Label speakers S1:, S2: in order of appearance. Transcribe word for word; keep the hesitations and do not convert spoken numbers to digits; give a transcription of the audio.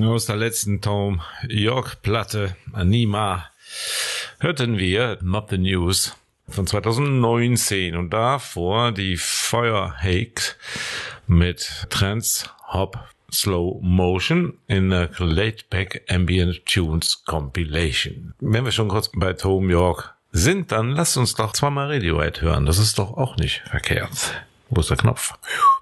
S1: Aus der letzten Tom York-Platte Anima hörten wir Not the News von zwanzig neunzehn und davor die Firehawks mit Trance Hop Slow Motion in der Laid-Back Ambient Tunes Compilation. Wenn wir schon kurz bei Tom York sind, dann lasst uns doch zweimal Radiohead hören. Das ist doch auch nicht verkehrt. Wo ist der Knopf?